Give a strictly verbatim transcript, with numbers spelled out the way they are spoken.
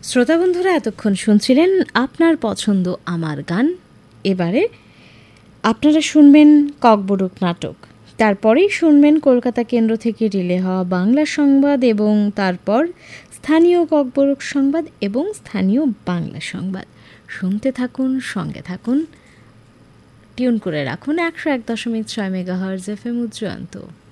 শ্রোতা বন্ধুরা, এতক্ষণ শুনছিলেন আপনার পছন্দ আমার গান। এবারে আপনারা শুনবেন ককবরক নাটক, তারপরেই শুনবেন কলকাতা কেন্দ্র থেকে রিলে হওয়া বাংলা সংবাদ এবং তারপর স্থানীয় ককবরক সংবাদ এবং স্থানীয় বাংলা সংবাদ। শুনতে থাকুন, সঙ্গে থাকুন, টিউন করে রাখুন একশো এক দশমিক ছয় মেগাহার্জ এফ এম উজ্জয়ন্ত।